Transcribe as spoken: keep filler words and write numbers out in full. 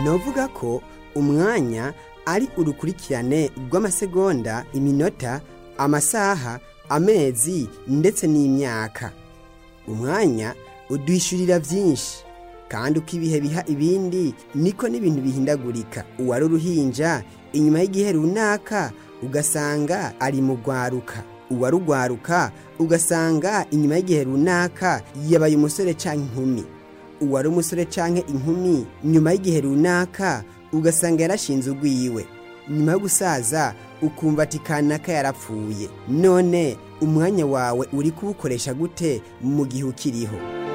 novuga ko umwanya ari urukurikirane rw'amasegonda, iminota, amasaha, amezi ndetse n'imyaka. Umwanya uduhishurira byinshi, kandi uko ibihe biha ibindi niko n'ibintu bihindagurika. Uwari uruhinja inyuma y'igihe runaka ugasanga ari mu rwaruka, uwari urwaruka ugasanga inyuma y'igihe runaka yabaye umusore canke inkumi, uwari umusore canke inkumi nyuma y'igihe runaka ugasanga yarashinze urwiwe, nyuma yo gusaza ukumva ati kanaka yarapfuye. None umwanya wawe uri kuwukoresha gute mu gihe ukiriho?